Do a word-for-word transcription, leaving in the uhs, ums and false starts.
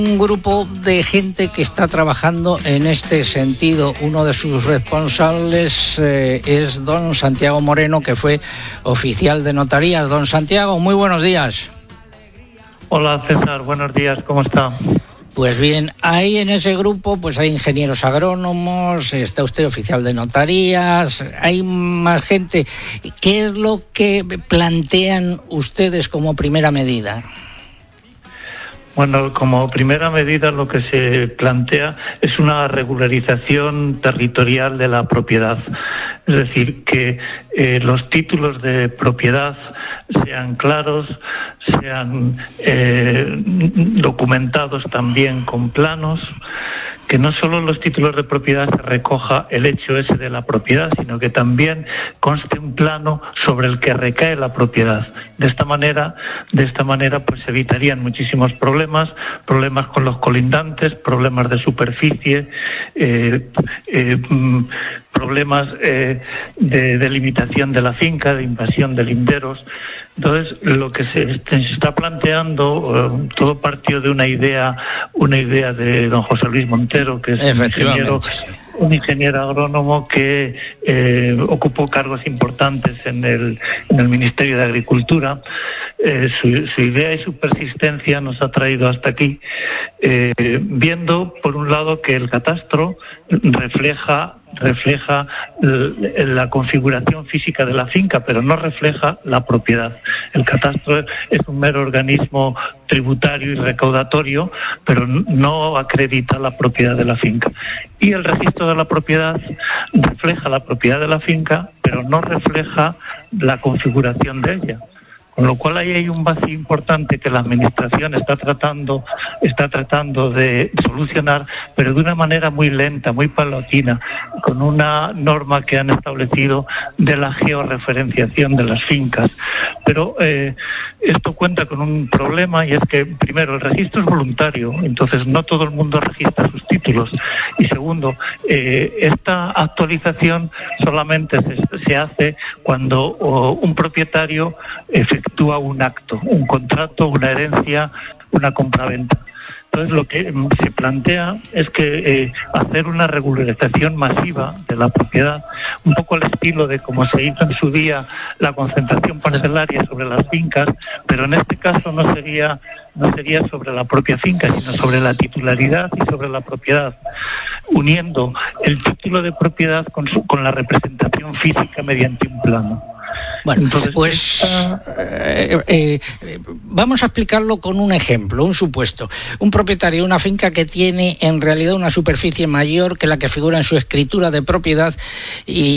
Un grupo de gente que está trabajando en este sentido. Uno de sus responsables eh, es don Santiago Moreno, que fue oficial de notarías. Don Santiago, muy buenos días. Hola César, buenos días, ¿cómo está? Pues bien, ahí en ese grupo pues hay ingenieros agrónomos, está usted oficial de notarías, hay más gente. ¿Qué es lo que plantean ustedes como primera medida? Bueno, como primera medida lo que se plantea es una regularización territorial de la propiedad. Es decir, que eh, los títulos de propiedad sean claros, sean eh, documentados también con planos, que no solo en los títulos de propiedad se recoja el hecho ese de la propiedad, sino que también conste un plano sobre el que recae la propiedad. De esta manera, de esta manera, pues se evitarían muchísimos problemas, problemas con los colindantes, problemas de superficie, eh, eh, problemas eh, de delimitación de la finca, de invasión de linderos. Entonces, lo que se, se está planteando, eh, todo partió de una idea, una idea de don José Luis Montero, que es un ingeniero, un ingeniero agrónomo que eh, ocupó cargos importantes en el, en el Ministerio de Agricultura. Eh, su, su idea y su persistencia nos ha traído hasta aquí, eh, viendo, por un lado, que el catastro refleja refleja la configuración física de la finca, pero no refleja la propiedad. El catastro es un mero organismo tributario y recaudatorio, pero no acredita la propiedad de la finca. Y el registro de la propiedad refleja la propiedad de la finca, pero no refleja la configuración de ella. Con lo cual ahí hay un vacío importante que la Administración está tratando, está tratando de solucionar, pero de una manera muy lenta, muy paulatina, con una norma que han establecido de la georreferenciación de las fincas. Pero eh, esto cuenta con un problema, y es que, primero, el registro es voluntario, entonces no todo el mundo registra sus títulos. Y segundo, eh, esta actualización solamente se, se hace cuando oh, un propietario efectúa un acto, un contrato, una herencia, una compraventa. Entonces lo que se plantea es que eh, hacer una regularización masiva de la propiedad, un poco al estilo de como se hizo en su día la concentración parcelaria sobre las fincas, pero en este caso no sería no sería sobre la propia finca, sino sobre la titularidad y sobre la propiedad, uniendo el título de propiedad con, su, con la representación física mediante un plano. Bueno, entonces, pues eh, eh, vamos a explicarlo con un ejemplo, un supuesto. Un propietario de una finca que tiene en realidad una superficie mayor que la que figura en su escritura de propiedad y